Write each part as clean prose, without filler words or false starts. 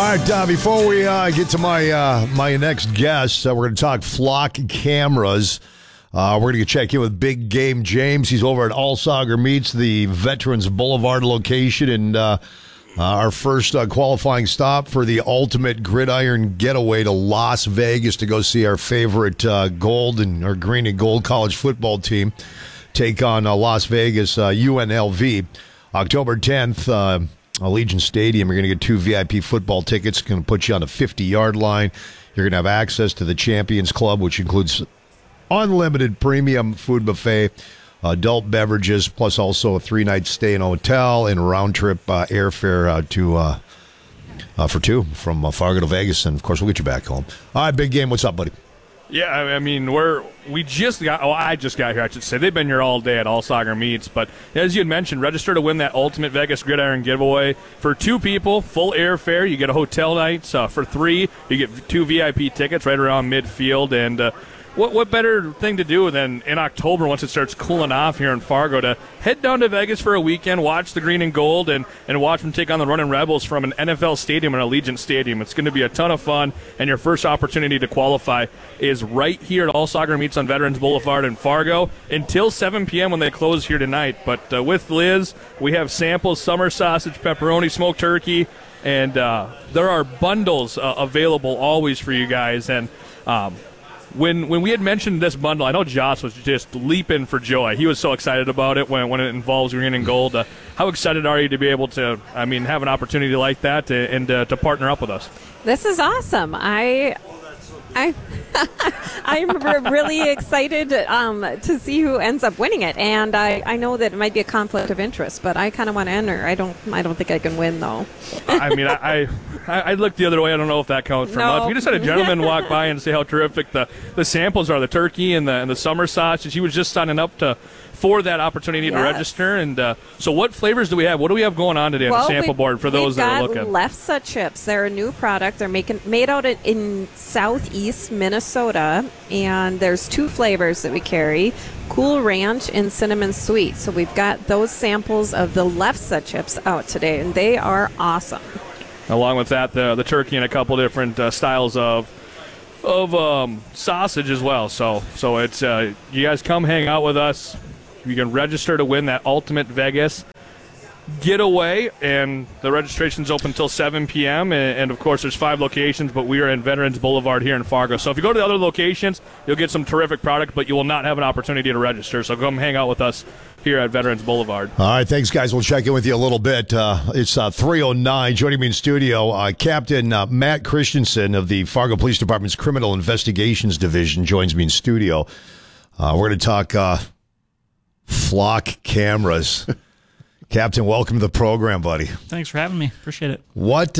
right, before we get to my next guest, we're going to talk flock cameras. We're going to check in with Big Game James. He's over at Allsager Meats, the Veterans Boulevard location, and our first qualifying stop for the ultimate gridiron getaway to Las Vegas to go see our favorite green and gold college football team take on Las Vegas UNLV. October 10th, Allegiant Stadium. You're going to get 2 VIP football tickets. Going to put you on the 50-yard line. You're going to have access to the Champions Club, which includes unlimited premium food buffet, adult beverages, plus also a 3-night stay in a hotel and round-trip airfare for 2 from Fargo to Vegas. And, of course, we'll get you back home. All right, Big Game, what's up, buddy? Yeah, I mean, I just got here, I should say. They've been here all day at Allsager Meats, but as you had mentioned, register to win that Ultimate Vegas Gridiron giveaway. For 2 people, full airfare, you get a hotel night. For 3, you get 2 VIP tickets right around midfield, and what better thing to do than in October, once it starts cooling off here in Fargo, to head down to Vegas for a weekend, watch the green and gold, and watch them take on the Running Rebels from an NFL stadium and Allegiant Stadium. It's going to be a ton of fun, and your first opportunity to qualify is right here at Allsager Meats on Veterans Boulevard in Fargo until 7 p.m. when they close here tonight. But with Liz, we have samples, summer sausage, pepperoni, smoked turkey, and there are bundles available always for you guys. And When we had mentioned this bundle, I know Joss was just leaping for joy. He was so excited about it when it involves green and gold. How excited are you to be able to, have an opportunity like that and to partner up with us? This is awesome. I'm really excited to see who ends up winning it, and I know that it might be a conflict of interest, but I kind of want to enter. I don't think I can win though. I looked the other way. I don't know if that counts for much. We just had a gentleman walk by and say how terrific the samples are, the turkey and the summer sausage. He was just signing up for that opportunity to register. And so what flavors do we have? What do we have going on today on the sample board for those that are looking? We've got Lefse chips. They're a new product. They're made out in southeast Minnesota, and there's 2 flavors that we carry, Cool Ranch and Cinnamon Sweet. So we've got those samples of the Lefse chips out today, and they are awesome. Along with that, the turkey and a couple different styles of sausage as well. So it's you guys come hang out with us. You can register to win that Ultimate Vegas getaway, and the registration's open until 7 p.m. And of course, there's 5 locations, but we are in Veterans Boulevard here in Fargo. So if you go to the other locations, you'll get some terrific product, but you will not have an opportunity to register. So come hang out with us here at Veterans Boulevard. All right, thanks, guys. We'll check in with you a little bit. It's 3:09. Joining me in studio, Captain Matt Christensen of the Fargo Police Department's Criminal Investigations Division joins me in studio. We're going to talk flock cameras. Captain, welcome to the program, buddy. Thanks for having me. Appreciate it. What?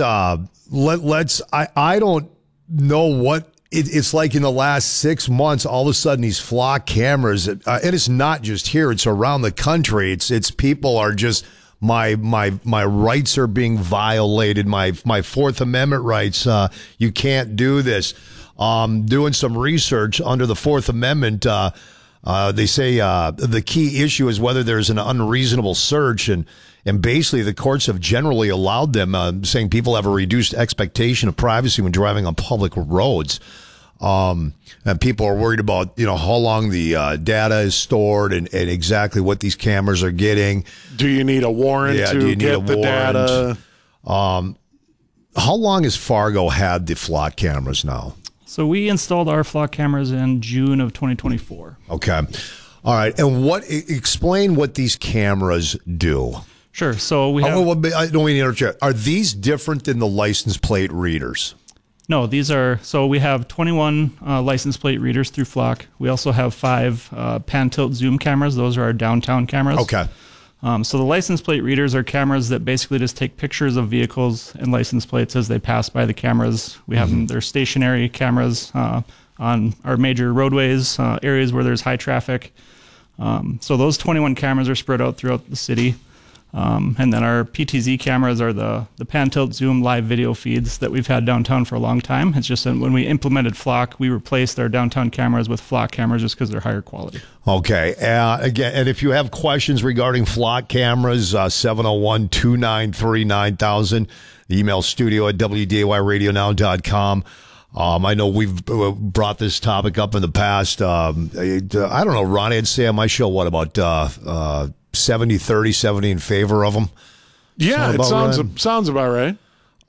I don't know what it's like in the last 6 months. All of a sudden, these flock cameras, and it's not just here; it's around the country. It's people are just my rights are being violated. My Fourth Amendment rights. You can't do this. Doing some research under the Fourth Amendment. They say the key issue is whether there's an unreasonable search, and basically the courts have generally allowed them, saying people have a reduced expectation of privacy when driving on public roads. And people are worried about, how long the data is stored and exactly what these cameras are getting. Do you need a warrant to get the data? How long has Fargo had the flock cameras now? So we installed our flock cameras in June of 2024. Okay. All right. And explain what these cameras do. Sure. So we have... I don't mean to interrupt. Are these different than the license plate readers? No, these are... So we have 21 license plate readers through flock. We also have 5 pan-tilt zoom cameras. Those are our downtown cameras. Okay. So the license plate readers are cameras that basically just take pictures of vehicles and license plates as they pass by the cameras. We have them, they're stationary cameras on our major roadways, areas where there's high traffic. So those 21 cameras are spread out throughout the city. And then our PTZ cameras are the pan-tilt zoom live video feeds that we've had downtown for a long time. It's just that when we implemented Flock, we replaced our downtown cameras with Flock cameras just because they're higher quality. Okay. Again, and if you have questions regarding Flock cameras, 701-293-9000. The email studio at WDAYradionow.com. I know we've brought this topic up in the past. I don't know, Ron, I'd say on my show, what, about 70-30, 70 in favor of them? Yeah, it sounds about right.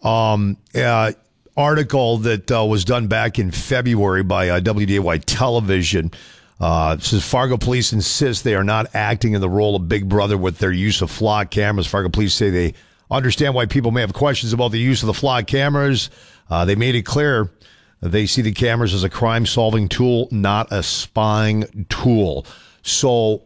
Article that was done back in February by WDAY Television says Fargo police insist they are not acting in the role of Big Brother with their use of flock cameras. Fargo police say they understand why people may have questions about the use of the flock cameras. They made it clear they see the cameras as a crime-solving tool, not a spying tool. So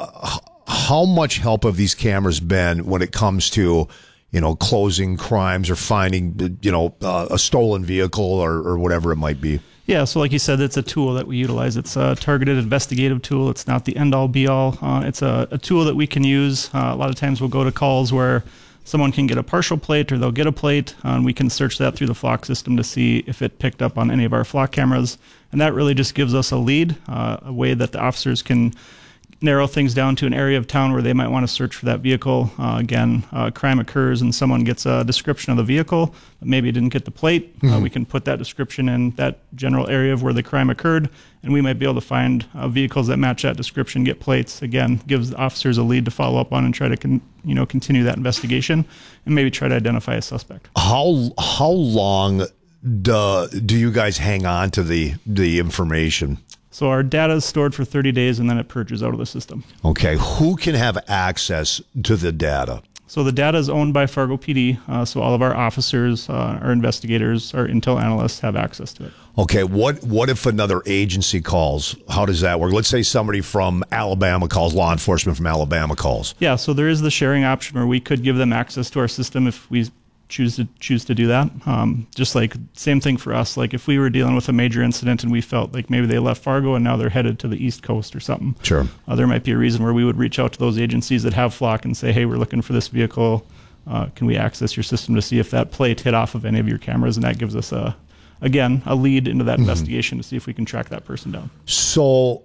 how much help have these cameras been when it comes to, closing crimes or finding, a stolen vehicle or whatever it might be? Yeah, so like you said, it's a tool that we utilize. It's a targeted investigative tool. It's not the end-all, be-all. It's a tool that we can use. A lot of times we'll go to calls where someone can get a partial plate or they'll get a plate, and we can search that through the flock system to see if it picked up on any of our flock cameras. And that really just gives us a lead, a way that the officers can narrow things down to an area of town where they might want to search for that vehicle. Again, crime occurs and someone gets a description of the vehicle, but maybe didn't get the plate. We can put that description in that general area of where the crime occurred, and we might be able to find vehicles that match that description, get plates. Again, gives the officers a lead to follow up on and try to continue that investigation and maybe try to identify a suspect. How long do you guys hang on to the information? So our data is stored for 30 days, and then it purges out of the system. Okay. Who can have access to the data? So the data is owned by Fargo PD, so all of our officers, our investigators, our intel analysts have access to it. Okay. What if another agency calls? How does that work? Let's say somebody from Alabama calls, law enforcement from Alabama calls. Yeah, so there is the sharing option where we could give them access to our system if we choose to do that. Just like same thing for us. Like if we were dealing with a major incident and we felt like maybe they left Fargo and now they're headed to the East Coast or something. Sure. There might be a reason where we would reach out to those agencies that have flock and say, hey, we're looking for this vehicle. Can we access your system to see if that plate hit off of any of your cameras? And that gives us a lead into that investigation to see if we can track that person down. So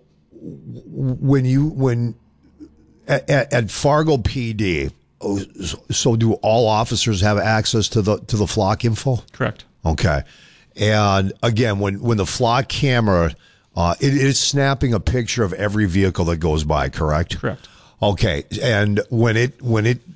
when at Fargo PD, so do all officers have access to the flock info? Correct. Okay. And again, when the flock camera, it is snapping a picture of every vehicle that goes by, correct? Correct. Okay. And when it